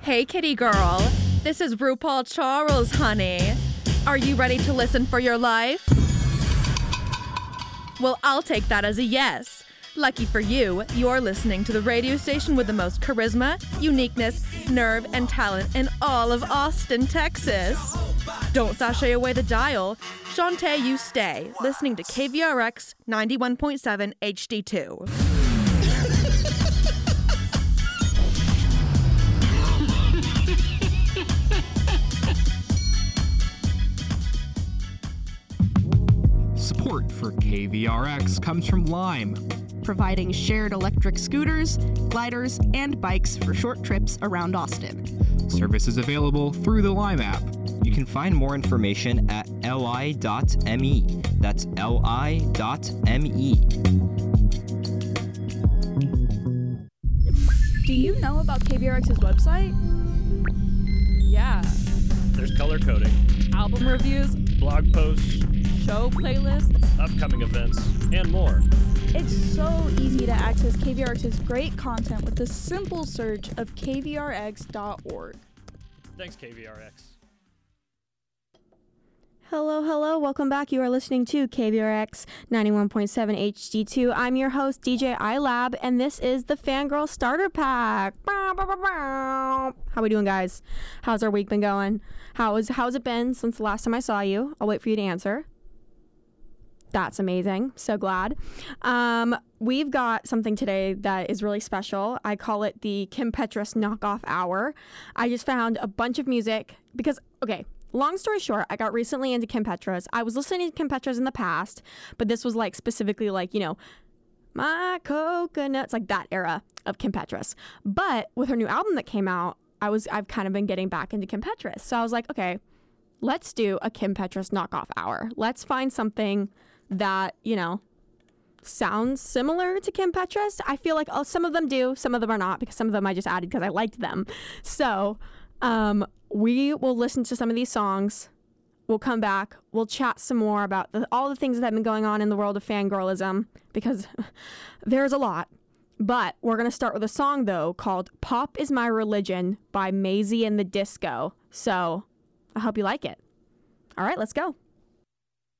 Hey, kitty girl. This is RuPaul Charles, honey. Are you ready to listen for your life? Well, I'll take that as a yes. Lucky for you, you're listening to the radio station with the most charisma, uniqueness, nerve, and talent in all of Austin, Texas. Don't sashay away the dial. Shantae, you stay, listening to KVRX 91.7 HD2. Support for KVRX comes from Lime, providing shared electric scooters, gliders, and bikes for short trips around Austin. Service is available through the Lime app. You can find more information at li.me. That's li.me. Do you know about KVRX's website? Yeah. There's color coding, Album reviews, blog posts, show playlists, upcoming events, and more. It's so easy to access KVRX's great content with the simple search of kvrx.org. Thanks, KVRX. Hello, welcome back. You are listening to KVRX 91.7 HD2. I'm your host, DJ iLab, and this is the Fangirl Starter Pack. How we doing, guys? How's our week been going? How's it been since the last time I saw you? I'll wait for you to answer. That's amazing. So glad. We've got something today that is really special. I call it the Kim Petras Knockoff Hour. I just found a bunch of music because, okay, long story short, I got recently into Kim Petras. I was listening to Kim Petras in the past, but this was like specifically like, you know, my coconuts, like that era of Kim Petras. But with her new album that came out, I've kind of been getting back into Kim Petras. So I was like, okay, let's do a Kim Petras knockoff hour. Let's find something that, you know, sounds similar to Kim Petras. I feel like some of them do, some of them are not, because some of them I just added because I liked them. So we will listen to some of these songs. We'll come back. We'll chat some more about all the things that have been going on in the world of fangirlism, because there's a lot. But we're going to start with a song, though, called Pop Is My Religion by Maisie and the Disco. So I hope you like it. All right, let's go.